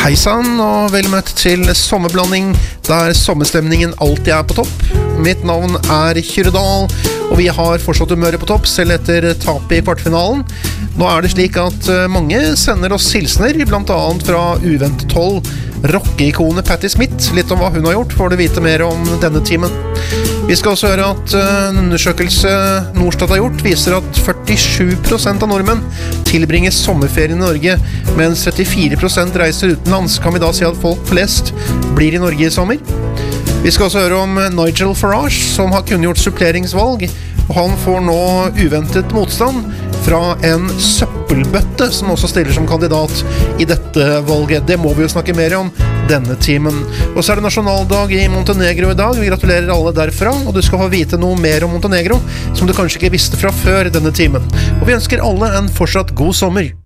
Hei sann, og vel møtt til sommerblanding, der sommerstemningen alltid på topp. Mitt navn Kyrre-Dahl, og vi har fortsatt humøret på topp, selv etter tapet I kvartfinalen. Nå det slik at mange sender oss hilsner, blant annet fra uventet hold. Rockeikonet Patti Smith, litt om hva hun har gjort, får du vite mer om denne timen. Vi skal også høre at en undersøkelse Norstat har gjort viser at 47% av nordmenn tilbringer sommerferien I Norge, mens 34% reiser utenlands. Kan vi da si at folk flest blir I Norge I sommer? Vi skal også høre om Nigel Farage, som har kunngjort suppleringsvalg, og han får nå uventet motstand fra en søppelbøtte som også stiller som kandidat I dette valget. Det må vi jo snakke mer om denne timen. Og så det nasjonaldag I Montenegro I dag. Vi gratulerer alle derfra, og du skal få vite noe mer om Montenegro som du kanskje ikke visste fra før denne timen. Og vi ønsker alle en fortsatt god sommer.